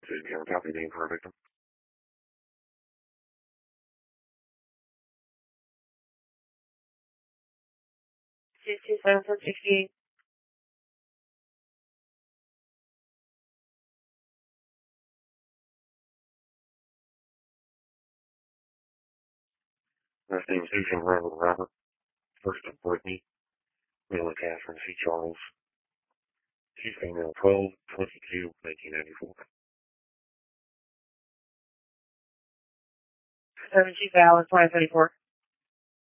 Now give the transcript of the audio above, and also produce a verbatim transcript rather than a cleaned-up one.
So you have a copy name for our victim? two two seven four sixty-eight. Last name Susan Robert Robert. First of Brittany. Middle of Catherine C. Charles. She's female, twelve twenty-two nineteen ninety-four. seven two valid, twenty thirty-four.